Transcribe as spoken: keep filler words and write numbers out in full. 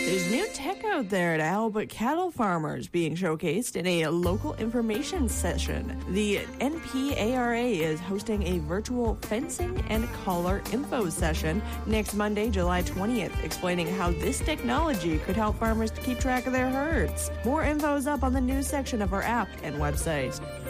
There's new tech out there to help cattle farmers being showcased in a local information session. The N P A R A is hosting a virtual fencing and collar info session next Monday, July twentieth, explaining how this technology could help farmers to keep track of their herds. More info is up on the news section of our app and website.